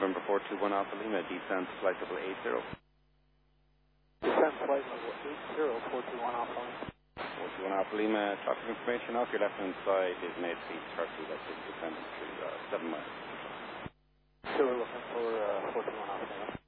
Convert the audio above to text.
November 421 Alpha Lima, descent flight level 80. Descent flight level 80, 421 Alpha Lima. 421 Alpha Lima, traffic information off your left-hand side is an 8-seat turkey that's descending through 7 miles. So we're looking for 421 Alpha Lima.